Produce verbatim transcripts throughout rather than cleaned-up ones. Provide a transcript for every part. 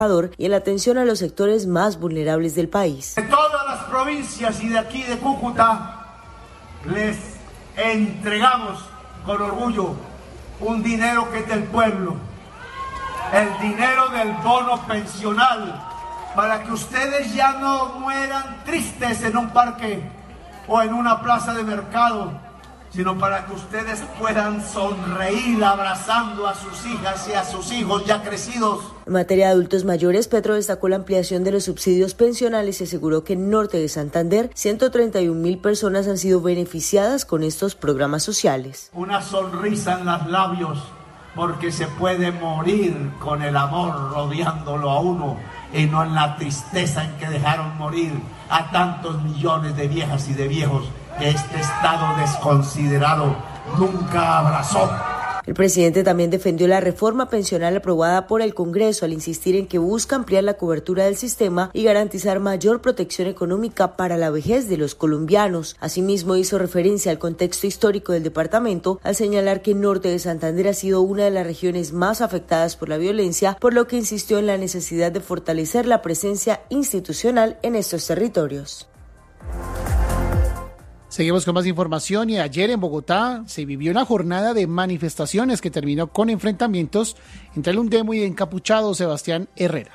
y en la atención a los sectores más vulnerables del país. De todas las provincias y de aquí de Cúcuta les entregamos con orgullo un dinero que es del pueblo, el dinero del bono pensional, para que ustedes ya no mueran tristes en un parque o en una plaza de mercado, sino para que ustedes puedan sonreír abrazando a sus hijas y a sus hijos ya crecidos. En materia de adultos mayores, Petro destacó la ampliación de los subsidios pensionales y aseguró que en Norte de Santander ciento treinta y un mil personas han sido beneficiadas con estos programas sociales. Una sonrisa en los labios, porque se puede morir con el amor rodeándolo a uno y no en la tristeza en que dejaron morir a tantos millones de viejas y de viejos que este Estado desconsiderado nunca abrazó. El presidente también defendió la reforma pensional aprobada por el Congreso al insistir en que busca ampliar la cobertura del sistema y garantizar mayor protección económica para la vejez de los colombianos. Asimismo, hizo referencia al contexto histórico del departamento al señalar que Norte de Santander ha sido una de las regiones más afectadas por la violencia, por lo que insistió en la necesidad de fortalecer la presencia institucional en estos territorios. Seguimos con más información y ayer en Bogotá se vivió una jornada de manifestaciones que terminó con enfrentamientos entre el Undemo y el encapuchado Sebastián Herrera.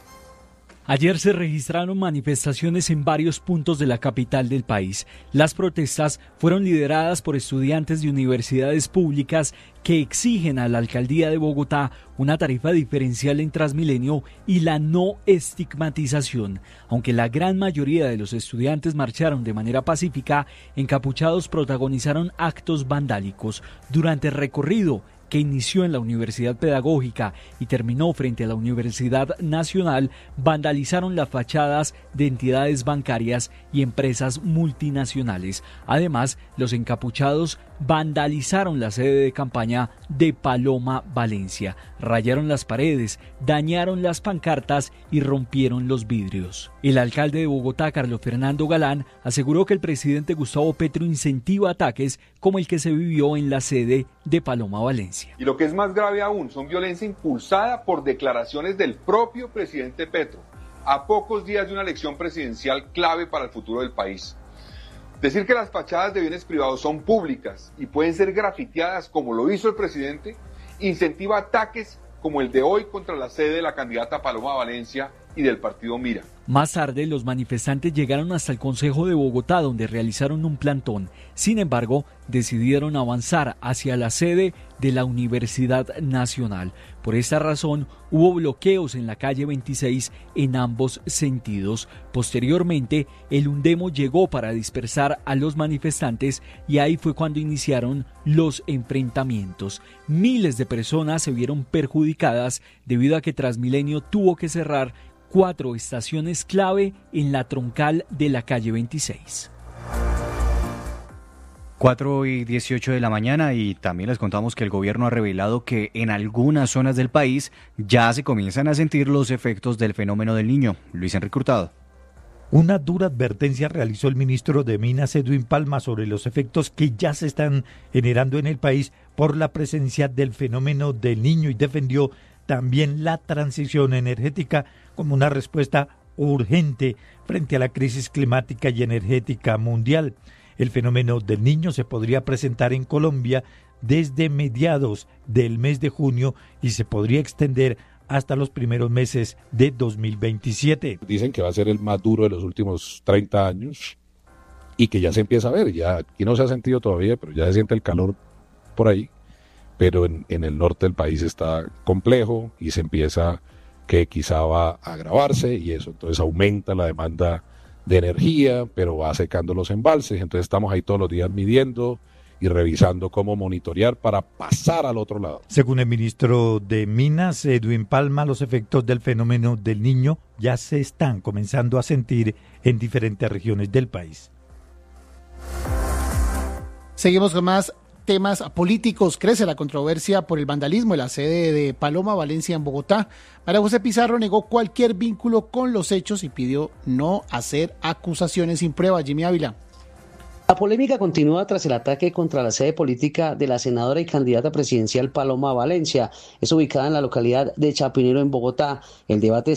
Ayer se registraron manifestaciones en varios puntos de la capital del país. Las protestas fueron lideradas por estudiantes de universidades públicas que exigen a la alcaldía de Bogotá una tarifa diferencial en Transmilenio y la no estigmatización. Aunque la gran mayoría de los estudiantes marcharon de manera pacífica, encapuchados protagonizaron actos vandálicos. Durante el recorrido, que inició en la Universidad Pedagógica y terminó frente a la Universidad Nacional, vandalizaron las fachadas de entidades bancarias y empresas multinacionales. Además, los encapuchados vandalizaron la sede de campaña de Paloma Valencia, rayaron las paredes, dañaron las pancartas y rompieron los vidrios. El alcalde de Bogotá, Carlos Fernando Galán, aseguró que el presidente Gustavo Petro incentiva ataques como el que se vivió en la sede de Paloma Valencia. Y lo que es más grave aún, son violencia impulsada por declaraciones del propio presidente Petro, a pocos días de una elección presidencial clave para el futuro del país. Decir que las fachadas de bienes privados son públicas y pueden ser grafiteadas como lo hizo el presidente, incentiva ataques como el de hoy contra la sede de la candidata Paloma Valencia y del partido Mira. Más tarde, los manifestantes llegaron hasta el Consejo de Bogotá, donde realizaron un plantón. Sin embargo, decidieron avanzar hacia la sede de la Universidad Nacional. Por esta razón, hubo bloqueos en la calle veintiséis en ambos sentidos. Posteriormente, el Undemo llegó para dispersar a los manifestantes y ahí fue cuando iniciaron los enfrentamientos. Miles de personas se vieron perjudicadas debido a que Transmilenio tuvo que cerrar cuatro estaciones clave en la troncal de la calle veintiséis. cuatro y dieciocho de la mañana y también les contamos que el gobierno ha revelado que en algunas zonas del país ya se comienzan a sentir los efectos del fenómeno del Niño. Luis Enrique Hurtado. Una dura advertencia realizó el ministro de Minas, Edwin Palma, sobre los efectos que ya se están generando en el país por la presencia del fenómeno del Niño y defendió también la transición energética como una respuesta urgente frente a la crisis climática y energética mundial. El fenómeno del Niño se podría presentar en Colombia desde mediados del mes de junio y se podría extender hasta los primeros meses de dos mil veintisiete. Dicen que va a ser el más duro de los últimos treinta años y que ya se empieza a ver, ya aquí no se ha sentido todavía, pero ya se siente el calor por ahí, pero en, en el norte del país está complejo y se empieza que quizá va a agravarse y eso entonces aumenta la demanda de energía, pero va secando los embalses, entonces estamos ahí todos los días midiendo y revisando cómo monitorear para pasar al otro lado. Según el ministro de Minas, Edwin Palma, los efectos del fenómeno del Niño ya se están comenzando a sentir en diferentes regiones del país. Seguimos con más temas políticos. Crece la controversia por el vandalismo en la sede de Paloma Valencia en Bogotá. María José Pizarro negó cualquier vínculo con los hechos y pidió no hacer acusaciones sin prueba. Jimmy Ávila. La polémica continúa tras el ataque contra la sede política de la senadora y candidata presidencial Paloma Valencia. Es ubicada en la localidad de Chapinero, en Bogotá. El debate